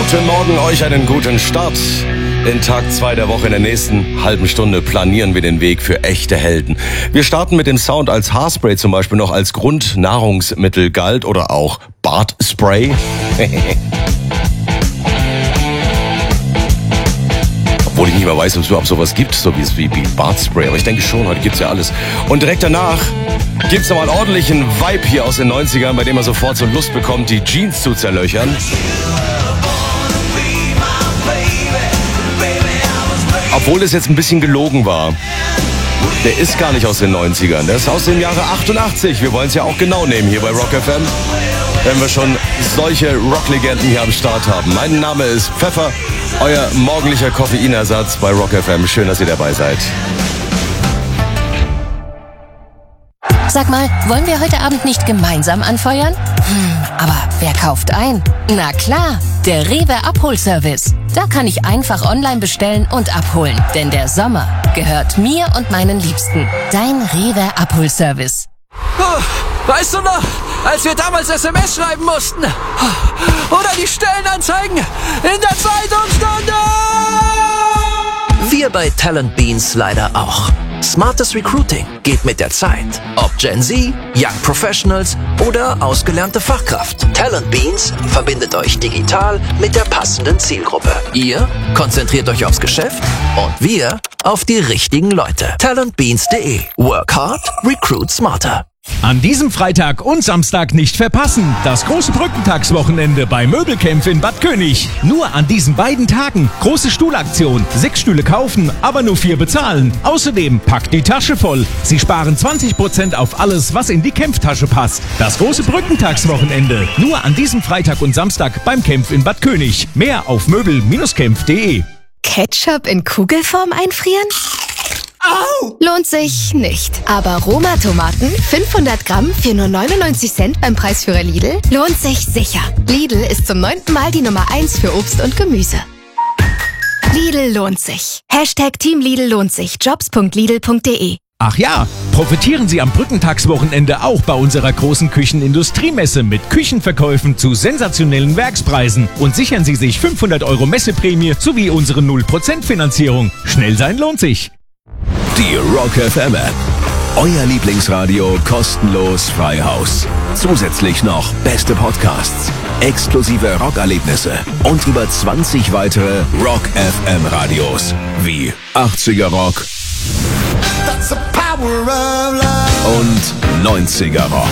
Guten Morgen, euch einen guten Start. In Tag 2 der Woche in der nächsten halben Stunde planieren wir den Weg für echte Helden. Wir starten mit dem Sound, als Haarspray zum Beispiel noch als Grundnahrungsmittel galt oder auch Bartspray. Obwohl ich nicht mehr weiß, ob es überhaupt sowas gibt, so wie Bartspray. Aber ich denke schon, heute gibt's ja alles. Und direkt danach gibt's nochmal einen ordentlichen Vibe hier aus den 90ern, bei dem man sofort so Lust bekommt, die Jeans zu zerlöchern. Obwohl es jetzt ein bisschen gelogen war. Der ist gar nicht aus den 90ern, der ist aus dem Jahre 88. Wir wollen es ja auch genau nehmen hier bei Rock FM, wenn wir schon solche Rocklegenden hier am Start haben. Mein Name ist Pfeffer, euer morgendlicher Koffeinersatz bei Rock FM. Schön, dass ihr dabei seid. Sag mal, wollen wir heute Abend nicht gemeinsam anfeuern? Aber wer kauft ein? Na klar, der Rewe Abholservice. Da kann ich einfach online bestellen und abholen. Denn der Sommer gehört mir und meinen Liebsten. Dein Rewe Abholservice. Weißt du noch, als wir damals SMS schreiben mussten? Oder die Stellenanzeigen in der Zeitungsstunde? Wir bei Talent Beans leider auch. Smartes Recruiting geht mit der Zeit. Ob Gen Z, Young Professionals oder ausgelernte Fachkraft. Talent Beans verbindet euch digital mit der passenden Zielgruppe. Ihr konzentriert euch aufs Geschäft und wir auf die richtigen Leute. Talentbeans.de. Work hard, recruit smarter. An diesem Freitag und Samstag nicht verpassen. Das große Brückentagswochenende bei Möbelkämpf in Bad König. Nur an diesen beiden Tagen. Große Stuhlaktion. 6 Stühle kaufen, aber nur 4 bezahlen. Außerdem packt die Tasche voll. Sie sparen 20% auf alles, was in die Kämpftasche passt. Das große Brückentagswochenende. Nur an diesem Freitag und Samstag beim Kämpf in Bad König. Mehr auf möbel-kämpf.de. Ketchup in Kugelform einfrieren? Au! Lohnt sich nicht. Aber Roma-Tomaten, 500 Gramm für nur 99 Cent beim Preisführer Lidl, lohnt sich sicher. Lidl ist zum 9. Mal die Nummer 1 für Obst und Gemüse. Lidl lohnt sich. Hashtag Team Lidl lohnt sich. Jobs.lidl.de. Ach ja, profitieren Sie am Brückentagswochenende auch bei unserer großen Küchenindustriemesse mit Küchenverkäufen zu sensationellen Werkspreisen und sichern Sie sich 500 € Messeprämie sowie unsere 0% Finanzierung. Schnell sein lohnt sich. Die Rock FM App. Euer Lieblingsradio kostenlos frei Haus. Zusätzlich noch beste Podcasts, exklusive Rockerlebnisse und über 20 weitere Rock FM Radios wie 80er Rock und 90er Rock.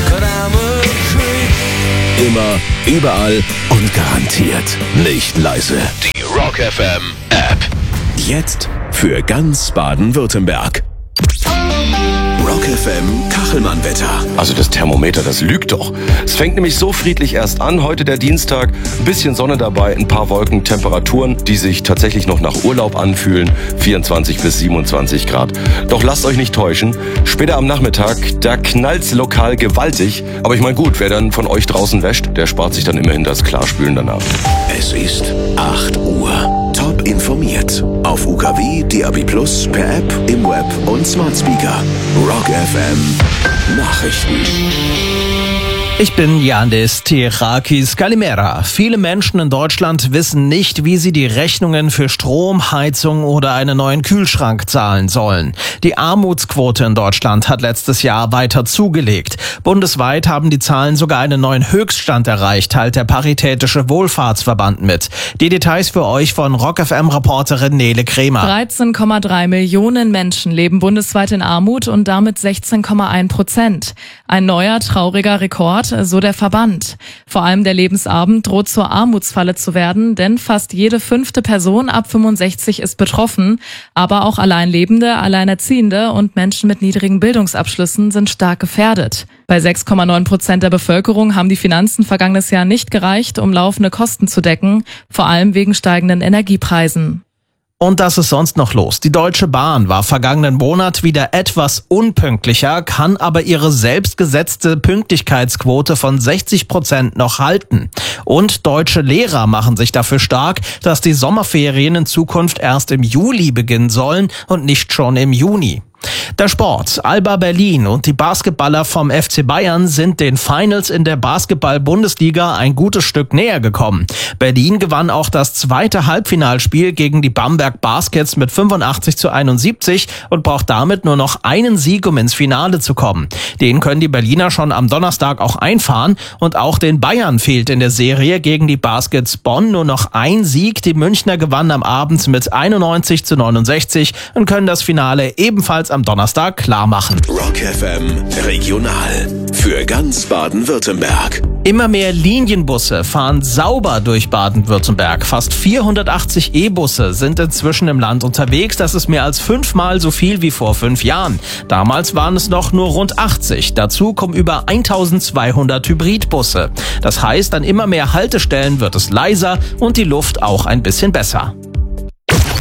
Immer, überall und garantiert nicht leise. Die Rock FM App. Jetzt für ganz Baden-Württemberg. Rock FM Kachelmann-Wetter. Also das Thermometer, das lügt doch. Es fängt nämlich so friedlich erst an. Heute der Dienstag, ein bisschen Sonne dabei, ein paar Wolken, Temperaturen, die sich tatsächlich noch nach Urlaub anfühlen. 24 bis 27 Grad. Doch lasst euch nicht täuschen. Später am Nachmittag, da knallt's lokal gewaltig. Aber ich meine gut, wer dann von euch draußen wäscht, der spart sich dann immerhin das Klarspülen danach. Es ist 8 Uhr. Top informiert. Auf UKW, DAB+, per App, im Web und Smart Speaker. Rock FM Nachrichten. Ich bin Yandis Tirakis Kalimera. Viele Menschen in Deutschland wissen nicht, wie sie die Rechnungen für Strom, Heizung oder einen neuen Kühlschrank zahlen sollen. Die Armutsquote in Deutschland hat letztes Jahr weiter zugelegt. Bundesweit haben die Zahlen sogar einen neuen Höchststand erreicht, teilt der Paritätische Wohlfahrtsverband mit. Die Details für euch von Rock FM-Reporterin Nele Kremer. 13,3 Millionen Menschen leben bundesweit in Armut und damit 16,1%. Ein neuer, trauriger Rekord, so der Verband. Vor allem der Lebensabend droht zur Armutsfalle zu werden, denn fast jede 5. Person ab 65 ist betroffen. Aber auch Alleinlebende, Alleinerziehende und Menschen mit niedrigen Bildungsabschlüssen sind stark gefährdet. Bei 6,9% der Bevölkerung haben die Finanzen vergangenes Jahr nicht gereicht, um laufende Kosten zu decken, vor allem wegen steigenden Energiepreisen. Und das ist sonst noch los. Die Deutsche Bahn war vergangenen Monat wieder etwas unpünktlicher, kann aber ihre selbstgesetzte Pünktlichkeitsquote von 60% noch halten. Und deutsche Lehrer machen sich dafür stark, dass die Sommerferien in Zukunft erst im Juli beginnen sollen und nicht schon im Juni. Der Sport. Alba Berlin und die Basketballer vom FC Bayern sind den Finals in der Basketball-Bundesliga ein gutes Stück näher gekommen. Berlin gewann auch das zweite Halbfinalspiel gegen die Bamberg Baskets mit 85-71 und braucht damit nur noch einen Sieg, um ins Finale zu kommen. Den können die Berliner schon am Donnerstag auch einfahren und auch den Bayern fehlt in der Serie gegen die Baskets Bonn nur noch ein Sieg. Die Münchner gewannen am Abend mit 91-69 und können das Finale ebenfalls am Donnerstag klar machen. Rock FM Regional für ganz Baden-Württemberg. Immer mehr Linienbusse fahren sauber durch Baden-Württemberg. Fast 480 E-Busse sind inzwischen im Land unterwegs. Das ist mehr als 5-mal so viel wie vor 5 Jahren. Damals waren es noch nur rund 80. Dazu kommen über 1200 Hybridbusse. Das heißt, an immer mehr Haltestellen wird es leiser und die Luft auch ein bisschen besser.